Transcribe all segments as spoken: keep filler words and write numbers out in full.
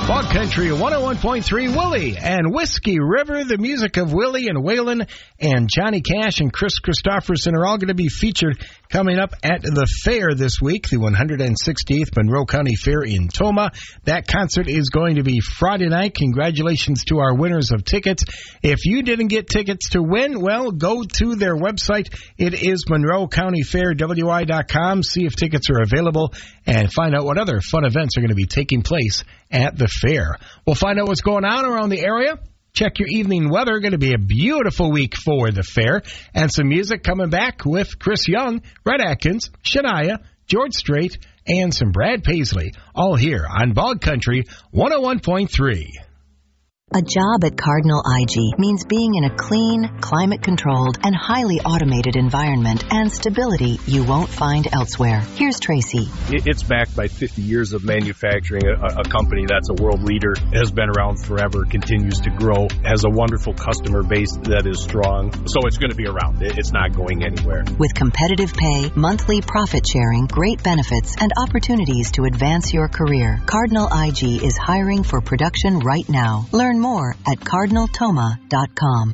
Fog Country one oh one point three, Willie and Whiskey River, the music of Willie and Waylon and Johnny Cash and Chris Christopherson are all going to be featured coming up at the fair this week, the one hundred sixty-eighth Monroe County Fair in Tomah. That concert is going to be Friday night. Congratulations to our winners of tickets. If you didn't get tickets to win, well, go to their website. It is Monroe County Fair W I dot com. See if tickets are available and find out what other fun events are going to be taking place at the fair. We'll find out what's going on around the area. Check your evening weather. Going to be a beautiful week for the fair. And some music coming back with Chris Young, Red Atkins, Shania, George Strait, and some Brad Paisley. All here on Bog Country one oh one point three. A job at Cardinal I G means being in a clean, climate-controlled, and highly automated environment and stability you won't find elsewhere. Here's Tracy. It's backed by fifty years of manufacturing. A, a company that's a world leader, has been around forever, continues to grow, has a wonderful customer base that is strong. So it's going to be around. It's not going anywhere. With competitive pay, monthly profit sharing, great benefits, and opportunities to advance your career, Cardinal I G is hiring for production right now. Learn more at cardinal toma dot com.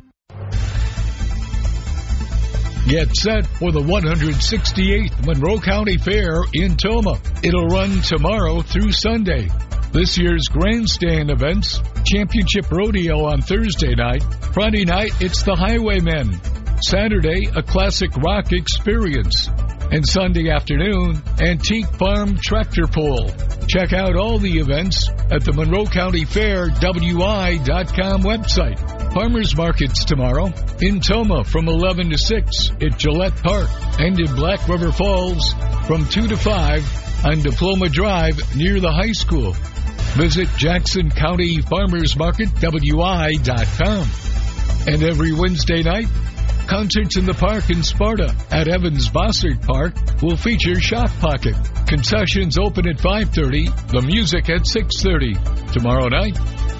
Get set for the one hundred sixty-eighth Monroe County Fair in Tomah. It'll run tomorrow through Sunday. This year's grandstand events: Championship Rodeo on Thursday night. Friday night, it's the Highwaymen. Saturday, a classic rock experience. And Sunday afternoon, Antique Farm Tractor Pull. Check out all the events at the Monroe County Fair W I dot com website. Farmers Markets tomorrow in Tomah from eleven to six at Gillette Park, and in Black River Falls from two to five on Diploma Drive near the high school. Visit Jackson County Farmers Market W I dot com. And every Wednesday night, concerts in the park in Sparta at Evans Bossert Park will feature Shot Pocket. Concessions open at five thirty, the music at six thirty. Tomorrow night.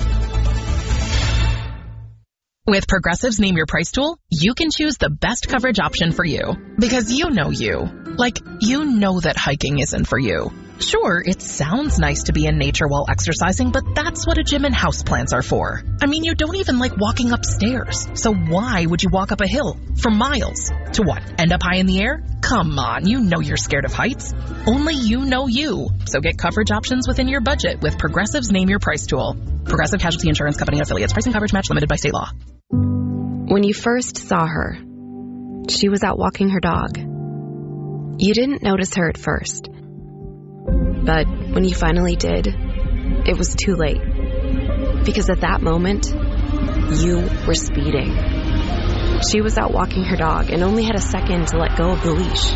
With Progressive's Name Your Price tool, you can choose the best coverage option for you. Because you know you. Like, you know that hiking isn't for you. Sure, it sounds nice to be in nature while exercising, but that's what a gym and houseplants are for. I mean, you don't even like walking upstairs. So why would you walk up a hill for miles? To what, end up high in the air? Come on, you know you're scared of heights. Only you know you. So get coverage options within your budget with Progressive's Name Your Price tool. Progressive Casualty Insurance Company affiliates. Pricing coverage match limited by state law. When you first saw her, she was out walking her dog. You didn't notice her at first. But when you finally did, it was too late. Because at that moment, you were speeding. She was out walking her dog and only had a second to let go of the leash.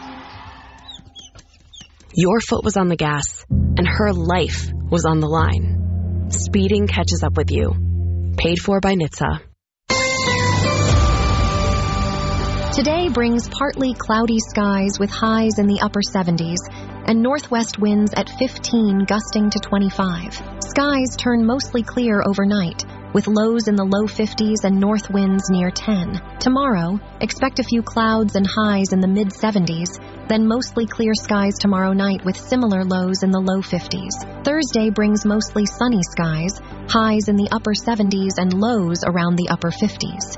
Your foot was on the gas, and her life was on the line. Speeding catches up with you. Paid for by N H T S A. Today brings partly cloudy skies with highs in the upper seventies and northwest winds at fifteen gusting to twenty-five. Skies turn mostly clear overnight with lows in the low fifties and north winds near ten. Tomorrow, expect a few clouds and highs in the mid seventies, then mostly clear skies tomorrow night with similar lows in the low fifties. Thursday brings mostly sunny skies, highs in the upper seventies and lows around the upper fifties.